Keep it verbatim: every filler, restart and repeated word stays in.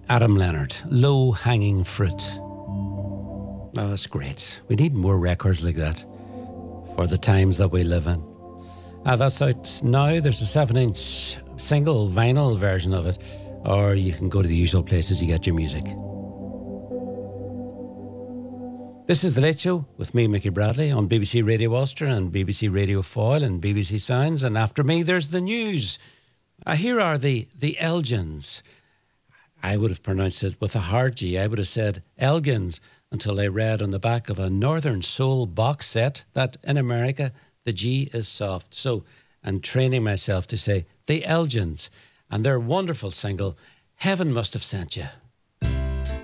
Adam Leonard, Low Hanging Fruit. Oh, that's great. We need more records like that for the times that we live in. Ah, that's out now. There's a seven inch single vinyl version of it, or you can go to the usual places you get your music. This is The Late Show with me, Mickey Bradley, on B B C Radio Ulster and B B C Radio Foyle and B B C Sounds. And after me, there's the news. Uh, here are the, the Elgins. I would have pronounced it with a hard G. I would have said Elgins until I read on the back of a Northern Soul box set that in America, the G is soft. So I'm training myself to say the Elgins and their wonderful single, Heaven Must Have Sent You.